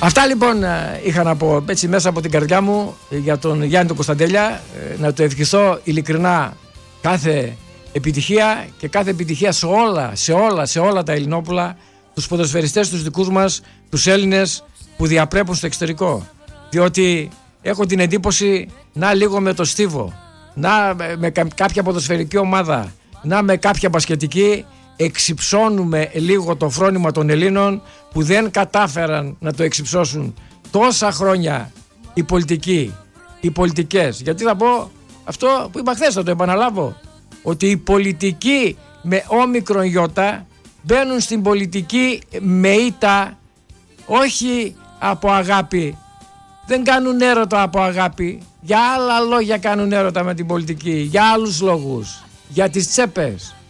Αυτά λοιπόν είχα να πω έτσι μέσα από την καρδιά μου για τον Γιάννη τον Κωνσταντέλια. Να του ευχηθώ ειλικρινά κάθε επιτυχία και κάθε επιτυχία σε όλα τα Ελληνόπουλα, τους ποδοσφαιριστές τους δικούς μας, τους Έλληνες που διαπρέπουν στο εξωτερικό. Διότι έχω την εντύπωση να λίγο με το Στίβο, να με κάποια ποδοσφαιρική ομάδα, να με κάποια μπασκετική, εξυψώνουμε λίγο το φρόνημα των Ελλήνων που δεν κατάφεραν να το εξυψώσουν τόσα χρόνια οι πολιτικοί, οι πολιτικές. Γιατί θα πω αυτό που είπα χθες, θα το επαναλάβω, ότι οι πολιτικοί με όμικρον γιώτα μπαίνουν στην πολιτική με ήττα, όχι από αγάπη. Δεν κάνουν έρωτα από αγάπη, για άλλα λόγια κάνουν έρωτα με την πολιτική, για άλλους λόγους, για τις τσέπες.